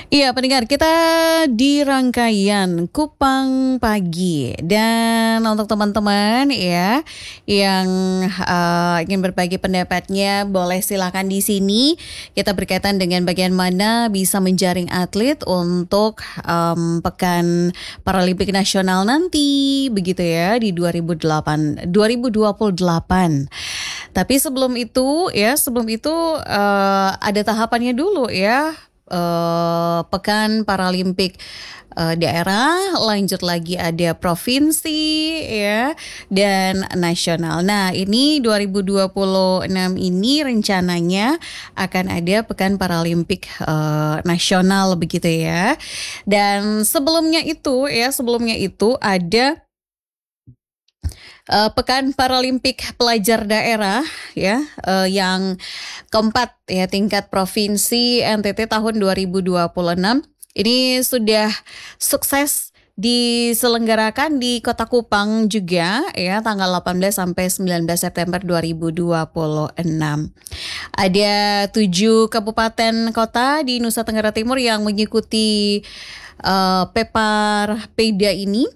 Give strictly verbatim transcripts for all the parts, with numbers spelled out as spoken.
Iya, pendengar, kita di rangkaian Kupang Pagi. Dan untuk teman-teman ya yang uh, ingin berbagi pendapatnya, boleh silakan di sini. Kita berkaitan dengan bagian mana bisa menjaring atlet untuk um, Pekan Paralimpik Nasional nanti, begitu ya, di dua ribu delapan, dua ribu dua puluh delapan. Tapi sebelum itu ya, sebelum itu uh, ada tahapannya dulu ya. Uh, Pekan Paralimpik uh, daerah, lanjut lagi ada provinsi ya, dan nasional. Nah, ini dua ribu dua puluh enam ini rencananya akan ada Pekan Paralimpik uh, nasional begitu ya. Dan sebelumnya itu ya, sebelumnya itu ada Uh, Pekan Paralimpik Pelajar Daerah ya, uh, yang keempat ya, tingkat provinsi N T T tahun dua ribu dua puluh enam. Ini sudah sukses diselenggarakan di Kota Kupang juga ya, tanggal delapan belas sampai sembilan belas September dua ribu dua puluh enam. Ada tujuh kabupaten kota di Nusa Tenggara Timur yang mengikuti uh, Pepar Peda ini.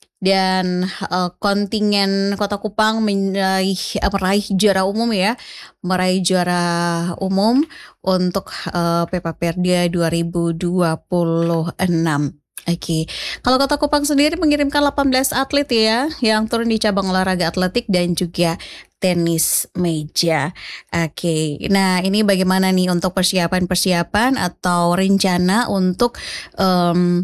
Dan uh, kontingen Kota Kupang meraih, uh, meraih juara umum ya, meraih juara umum untuk uh, Pepaperda dua ribu dua puluh enam. Oke, okay. Kalau Kota Kupang sendiri mengirimkan delapan belas atlet ya, yang turun di cabang olahraga atletik dan juga tenis meja. Oke, okay. Nah ini bagaimana nih untuk persiapan-persiapan atau rencana untuk um,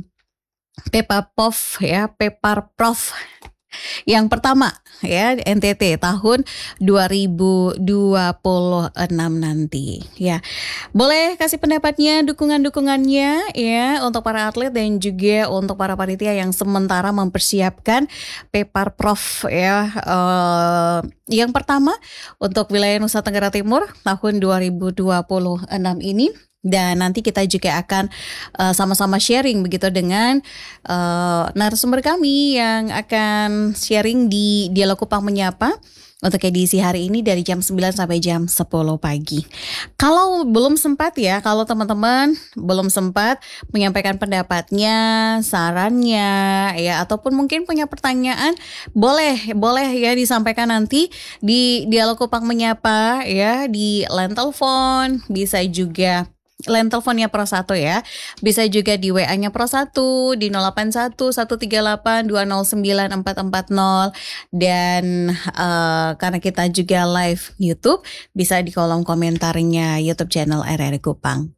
Pepapov ya, Peparprov yang pertama ya, N T T tahun dua ribu dua puluh enam nanti ya. Boleh kasih pendapatnya, dukungan-dukungannya ya untuk para atlet dan juga untuk para panitia yang sementara mempersiapkan Peparprov ya. Uh, yang pertama untuk wilayah Nusa Tenggara Timur tahun dua ribu dua puluh enam ini. Dan nanti kita juga akan uh, sama-sama sharing begitu dengan uh, narasumber kami yang akan sharing di Dialog Kupang Menyapa untuk edisi hari ini dari jam sembilan sampai jam sepuluh pagi. Kalau belum sempat ya, kalau teman-teman belum sempat menyampaikan pendapatnya, sarannya ya, ataupun mungkin punya pertanyaan, boleh boleh ya disampaikan nanti di Dialog Kupang Menyapa ya, di line telepon, bisa juga line teleponnya Pro satu ya. Bisa juga di W A-nya Pro satu di nol delapan satu satu tiga delapan dua nol sembilan empat empat nol. Dan uh, karena kita juga live YouTube, bisa di kolom komentarnya YouTube channel R R I Kupang.